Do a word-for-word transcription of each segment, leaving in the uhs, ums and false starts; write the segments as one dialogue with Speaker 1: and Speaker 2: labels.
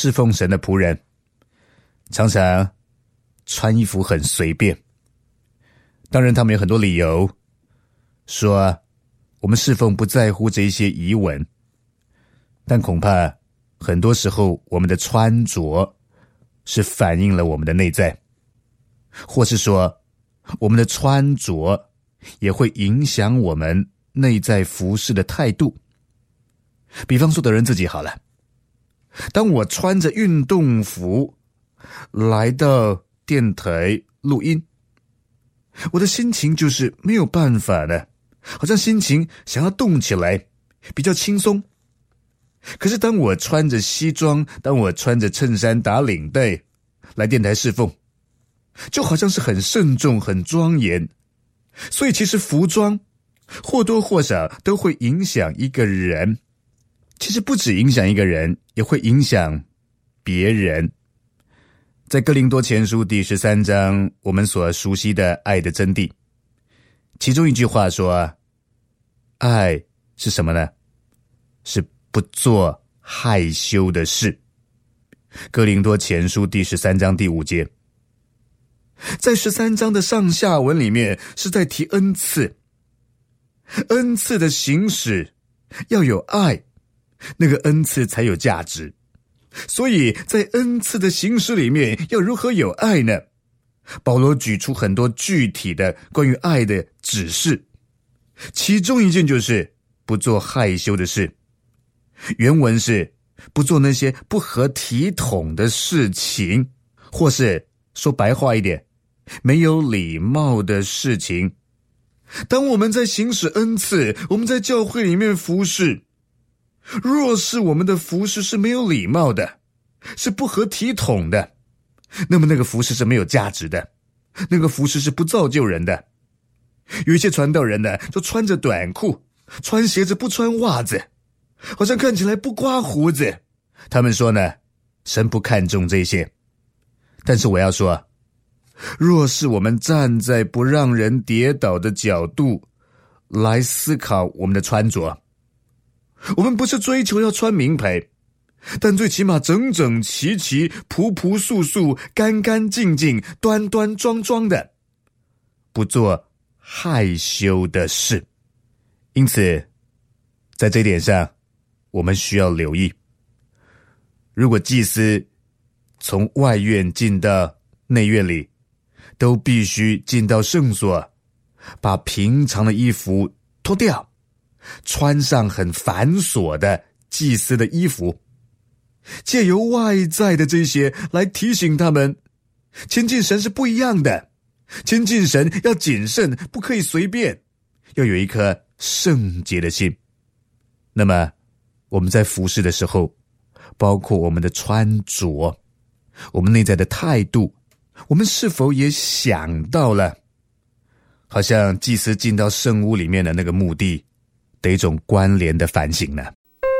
Speaker 1: 侍奉神的仆人常常穿衣服很随便，当然他们有很多理由说我们侍奉不在乎这一些仪文，但恐怕很多时候我们的穿着是反映了我们的内在，或是说我们的穿着也会影响我们内在服事的态度。比方说的人自己好了，当我穿着运动服来到电台录音，我的心情就是没有办法的，好像心情想要动起来，比较轻松。可是当我穿着西装，当我穿着衬衫打领带来电台侍奉，就好像是很慎重很庄严。所以其实服装或多或少都会影响一个人，其实不止影响一个人，也会影响别人。在哥林多前书第十三章，我们所熟悉的爱的真谛，其中一句话说，爱是什么呢？是不做害羞的事。哥林多前书第十三章第五节，在十三章的上下文里面是在提恩赐，恩赐的行使要有爱，那个恩赐才有价值。所以在恩赐的行使里面要如何有爱呢？保罗举出很多具体的关于爱的指示，其中一件就是不做害羞的事。原文是不做那些不合体统的事情，或是说白话一点，没有礼貌的事情。当我们在行使恩赐，我们在教会里面服侍，若是我们的服侍是没有礼貌的，是不合体统的，那么那个服侍是没有价值的，那个服侍是不造就人的。有一些传道人呢，就穿着短裤，穿鞋子不穿袜子，好像看起来不刮胡子。他们说呢，神不看重这些。但是我要说，若是我们站在不让人跌倒的角度来思考我们的穿着，我们不是追求要穿名牌，但最起码整整齐齐、朴朴素素、干干净净、端端庄庄的，不做害羞的事。因此在这一点上我们需要留意，如果祭司从外院进到内院里，都必须进到圣所，把平常的衣服脱掉，穿上很繁琐的祭司的衣服，借由外在的这些来提醒他们，亲近神是不一样的，亲近神要谨慎，不可以随便，要有一颗圣洁的心。那么我们在服侍的时候，包括我们的穿着，我们内在的态度，我们是否也想到了好像祭司进到圣屋里面的那个目的的一种关联的反省呢？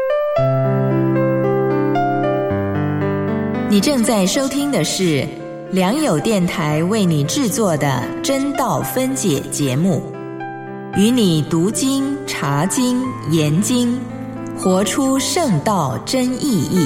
Speaker 2: 你正在收听的是良友电台为你制作的真道分解节目，与你读经、查经、研经，活出圣道真意义。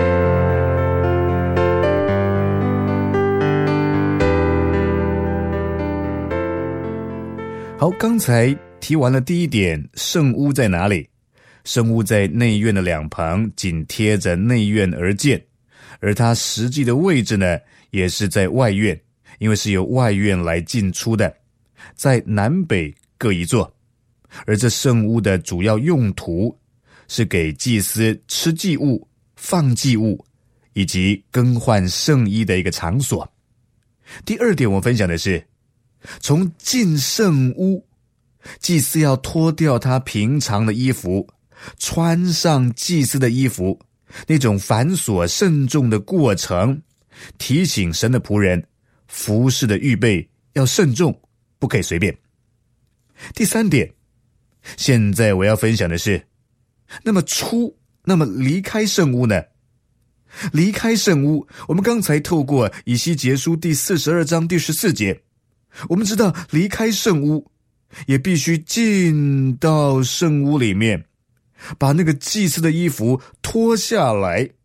Speaker 1: 好，刚才提完了第一点，圣屋在哪里？圣屋在内院的两旁，紧贴着内院而建，而它实际的位置呢，也是在外院，因为是由外院来进出的，在南北各一座。而这圣屋的主要用途是给祭司吃祭物、放祭物以及更换圣衣的一个场所。第二点我分享的是，从进圣屋，祭司要脱掉他平常的衣服，穿上祭司的衣服，那种繁琐慎重的过程，提醒神的仆人服事的预备要慎重，不可以随便。第三点，现在我要分享的是，那么出，那么离开圣屋呢？离开圣屋，我们刚才透过以西结书第四十二章第十四节，我们知道离开圣屋也必须进到圣屋里面，把那个祭司的衣服脱下来，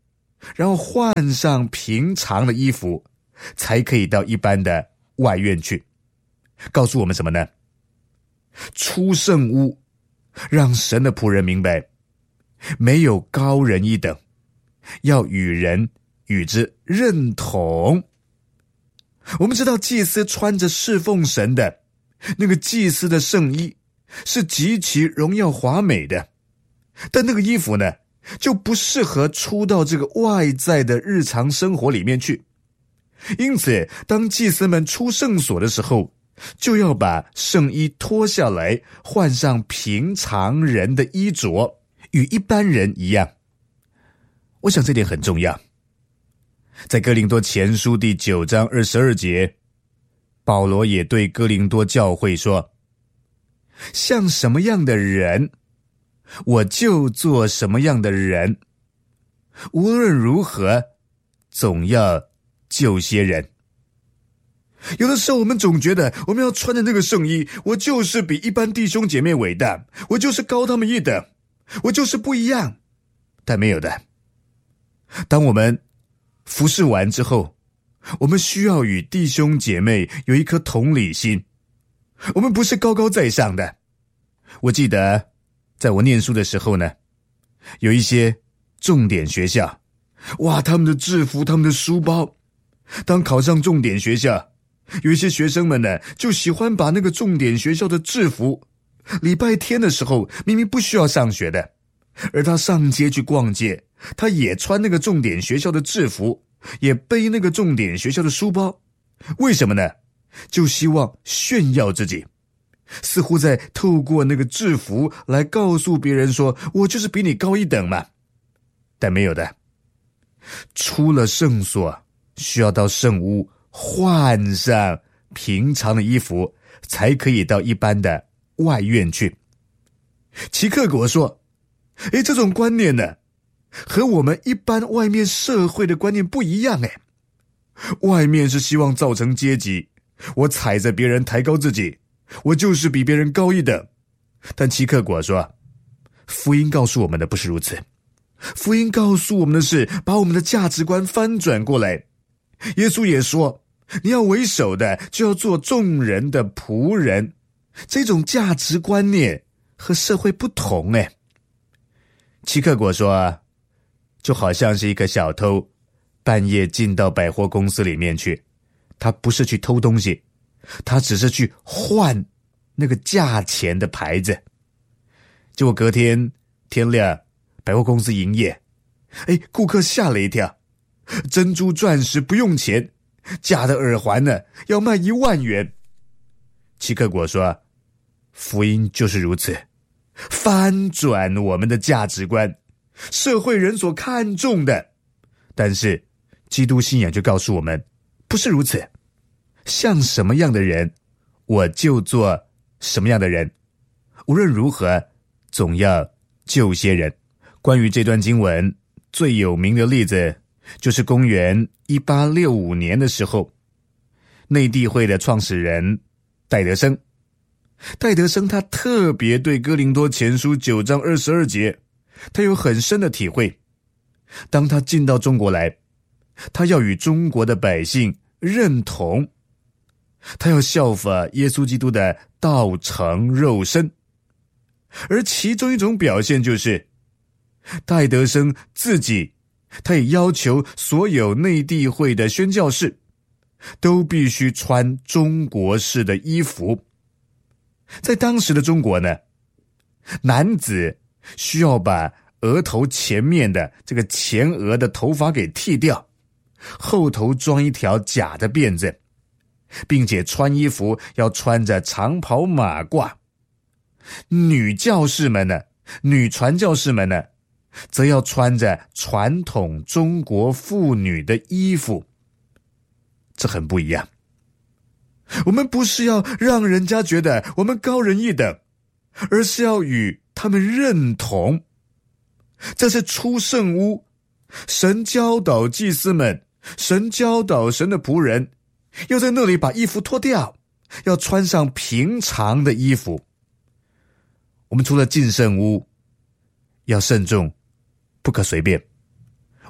Speaker 1: 然后换上平常的衣服，才可以到一般的外院去。告诉我们什么呢？出圣屋，让神的仆人明白，没有高人一等，要与人与之认同。我们知道祭司穿着侍奉神的那个祭司的圣衣是极其荣耀华美的，但那个衣服呢，就不适合出到这个外在的日常生活里面去。因此当祭司们出圣所的时候，就要把圣衣脱下来，换上平常人的衣着，与一般人一样。我想这点很重要。在哥林多前书第九章二十二节，保罗也对哥林多教会说，像什么样的人，我就做什么样的人，无论如何，总要救些人。有的时候我们总觉得我们要穿的那个圣衣，我就是比一般弟兄姐妹伟大，我就是高他们一等，我就是不一样。但没有的。当我们服侍完之后，我们需要与弟兄姐妹有一颗同理心，我们不是高高在上的。我记得在我念书的时候呢，有一些重点学校，哇，他们的制服，他们的书包，当考上重点学校，有一些学生们呢，就喜欢把那个重点学校的制服，礼拜天的时候明明不需要上学的，而他上街去逛街，他也穿那个重点学校的制服，也背那个重点学校的书包。为什么呢？就希望炫耀自己，似乎在透过那个制服来告诉别人说，我就是比你高一等嘛。但没有的。出了圣所，需要到圣屋换上平常的衣服，才可以到一般的外院去。齐克果说，诶，这种观念呢，和我们一般外面社会的观念不一样诶。外面是希望造成阶级，我踩着别人抬高自己，我就是比别人高一等。但齐克果说，福音告诉我们的不是如此。福音告诉我们的是把我们的价值观翻转过来。耶稣也说，你要为首的就要做众人的仆人。这种价值观念和社会不同诶。齐克果说，就好像是一个小偷半夜进到百货公司里面去，他不是去偷东西，他只是去换那个价钱的牌子。结果隔天天亮，百货公司营业，哎，顾客吓了一跳，珍珠钻石不用钱，假的耳环呢要卖一万元。齐克果说，福音就是如此，翻转我们的价值观，社会人所看重的，但是基督信仰就告诉我们不是如此。像什么样的人，我就做什么样的人，无论如何，总要救些人。关于这段经文最有名的例子，就是公元一八六五年的时候，内地会的创始人戴德生。戴德生他特别对哥林多前书九章二十二节，他有很深的体会。当他进到中国来，他要与中国的百姓认同，他要效法耶稣基督的道成肉身。而其中一种表现就是戴德生自己，他也要求所有内地会的宣教士都必须穿中国式的衣服。在当时的中国呢，男子需要把额头前面的这个前额的头发给剃掉，后头装一条假的辫子，并且穿衣服要穿着长袍马褂。女教士们呢，女传教士们呢，则要穿着传统中国妇女的衣服。这很不一样。我们不是要让人家觉得我们高人一等，而是要与他们认同。这是出圣屋，神教导祭司们，神教导神的仆人，要在那里把衣服脱掉，要穿上平常的衣服。我们除了进圣屋要慎重，不可随便。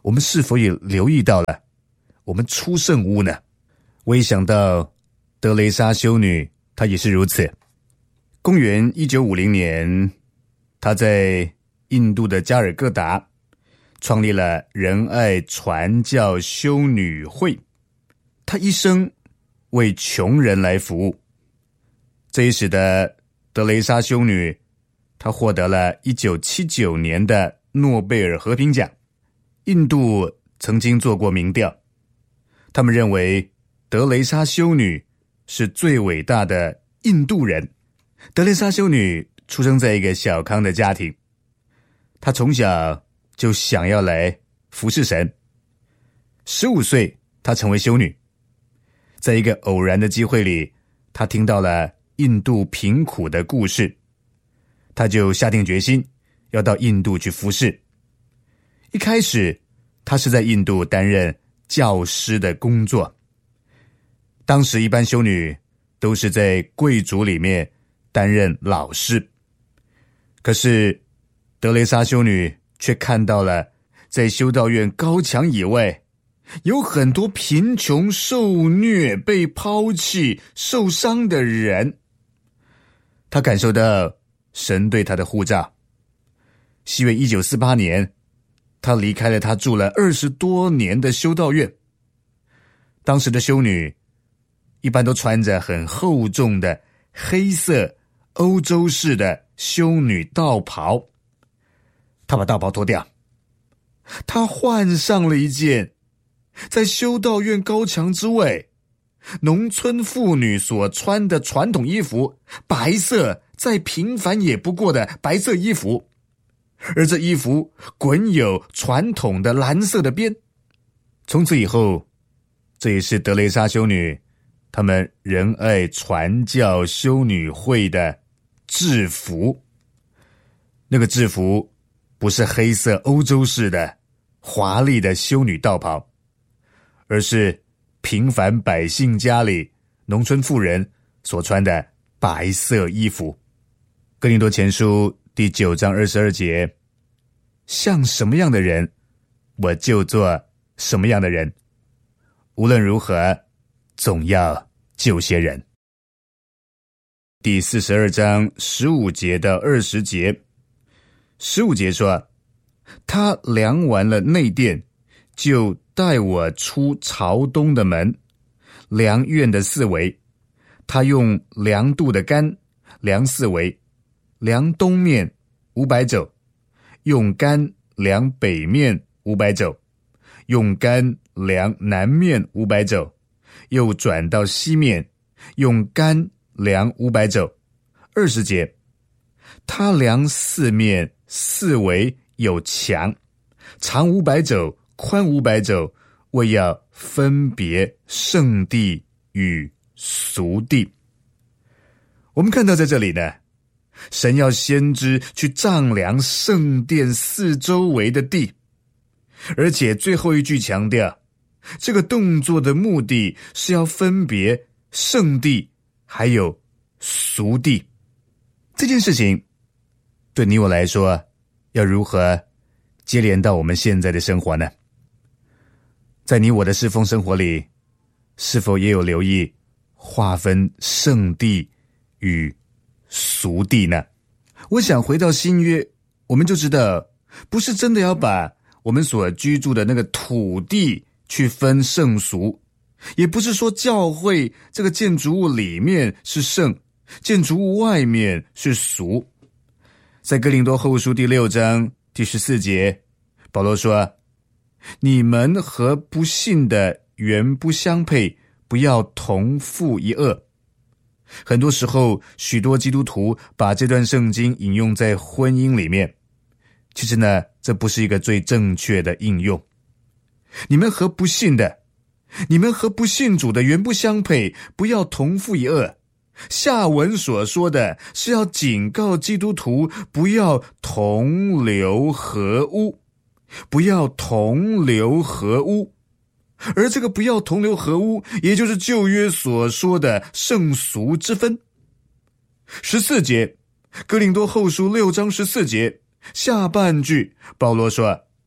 Speaker 1: 我们是否也留意到了我们出圣屋呢？我一想到德雷莎修女，她也是如此。公元一九五零年，她在印度的加尔各答创立了仁爱传教修女会，她一生为穷人来服务，这也使得德雷莎修女她获得了一九七九年的诺贝尔和平奖。印度曾经做过民调，他们认为德雷莎修女是最伟大的印度人。德雷莎修女出生在一个小康的家庭，她从小就想要来服侍神。十五岁，她成为修女。在一个偶然的机会里，她听到了印度贫苦的故事，她就下定决心要到印度去服侍。一开始，她是在印度担任教师的工作。当时一般修女都是在贵族里面担任老师，可是德雷莎修女却看到了在修道院高墙以外有很多贫穷、受虐、被抛弃、受伤的人。她感受到神对她的呼召。西元一九四八年，她离开了她住了二十多年的修道院。当时的修女一般都穿着很厚重的黑色欧洲式的修女道袍。她把道袍脱掉，她换上了一件在修道院高墙之外农村妇女所穿的传统衣服，白色再平凡也不过的白色衣服，而这衣服滚有传统的蓝色的边。从此以后，这也是德雷莎修女他们仁爱传教修女会的制服。那个制服不是黑色欧洲式的华丽的修女道袍，而是平凡百姓家里农村妇人所穿的白色衣服。哥林多前书第九章二十二节，像什么样的人，我就做什么样的人，无论如何总要救些人。第四十二章十五节到二十节，十五节说，他量完了内殿，就带我出朝东的门，量院的四围。他用量度的杆量四围，量东面五百肘，用杆量北面五百肘，用杆量南面五百肘，又转到西面，用杆量五百肘。二十节，他量四面四围有墙，长五百肘，宽五百肘，为要分别圣地与俗地。我们看到在这里呢，神要先知去丈量圣殿四周围的地，而且最后一句强调，这个动作的目的是要分别圣地还有俗地。这件事情对你我来说要如何接连到我们现在的生活呢？在你我的侍奉生活里，是否也有留意划分圣地与俗地呢？我想回到新约，我们就知道，不是真的要把我们所居住的那个土地去分圣俗，也不是说教会这个建筑物里面是圣，建筑物外面是俗。在哥林多后书第六章第十四节，保罗说，你们和不信的原不相配，不要同负一轭。很多时候，许多基督徒把这段圣经引用在婚姻里面，其实呢，这不是一个最正确的应用。你们和不信的，你们和不信主的原不相配，不要同负一轭。下文所说的是要警告基督徒不要同流合污，不要同流合污。而这个不要同流合污，也就是旧约所说的圣俗之分。十四节，哥林多后书六章十四节，下半句保罗说，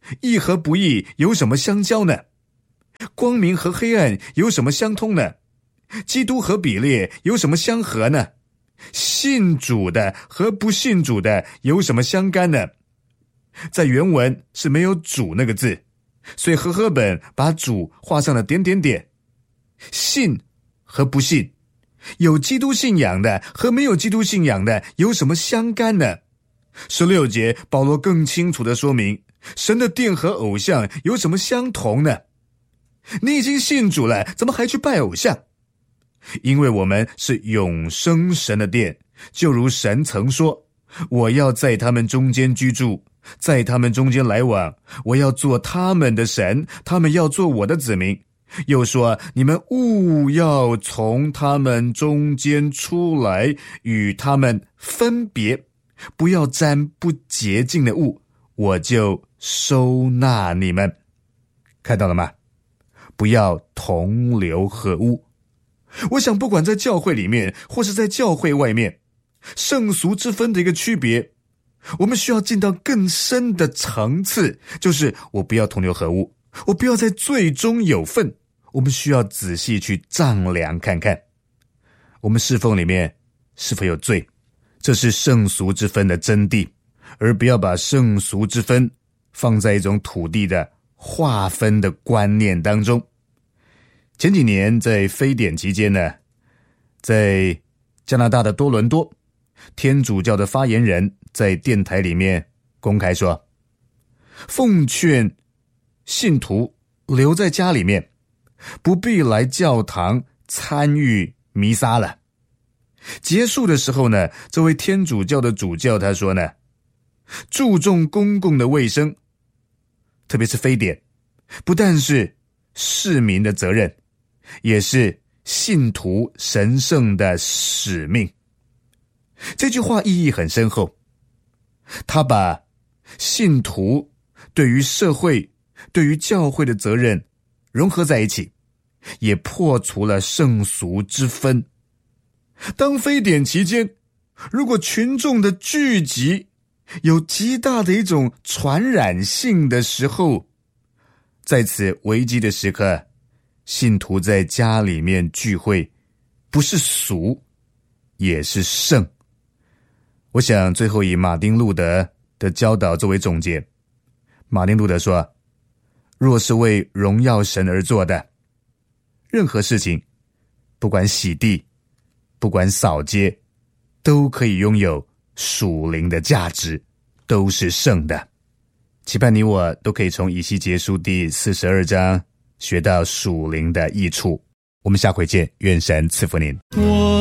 Speaker 1: 义和不义有什么相交呢？光明和黑暗有什么相通呢？基督和比列有什么相合呢？信主的和不信主的有什么相干呢？在原文是没有主那个字，所以和合本把主画上了点点点。信和不信，有基督信仰的和没有基督信仰的有什么相干呢？十六节保罗更清楚地说明，神的殿和偶像有什么相同呢？你已经信主了，怎么还去拜偶像？因为我们是永生神的殿，就如神曾说，我要在他们中间居住，在他们中间来往，我要做他们的神，他们要做我的子民。又说，你们务要从他们中间出来，与他们分别，不要沾不洁净的物，我就收纳你们。看到了吗？不要同流合污。我想不管在教会里面或是在教会外面，圣俗之分的一个区别，我们需要进到更深的层次，就是我不要同流合污，我不要在罪中有份。我们需要仔细去丈量看看，我们侍奉里面是否有罪，这是圣俗之分的真谛，而不要把圣俗之分放在一种土地的划分的观念当中。前几年在非典期间呢，在加拿大的多伦多，天主教的发言人在电台里面公开说，奉劝信徒留在家里面，不必来教堂参与弥撒了。结束的时候呢，这位天主教的主教他说呢，注重公共的卫生，特别是非典，不但是市民的责任，也是信徒神圣的使命。这句话意义很深厚，他把信徒对于社会、对于教会的责任融合在一起，也破除了圣俗之分。当非典期间，如果群众的聚集有极大的一种传染性的时候，在此危机的时刻，信徒在家里面聚会，不是俗，也是圣。我想最后以马丁路德的教导作为总结。马丁路德说，若是为荣耀神而做的，任何事情，不管洗地，不管扫街，都可以拥有属灵的价值，都是圣的。期盼你我都可以从以西结书第四十二章学到属灵的益处。我们下回见，愿神赐福您。